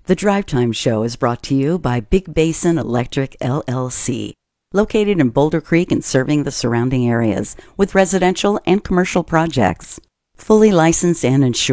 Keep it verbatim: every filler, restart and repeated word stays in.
The Drive Time Show is brought to you by Big Basin Electric, L L C, located in Boulder Creek and serving the surrounding areas with residential and commercial projects. Fully licensed and insured.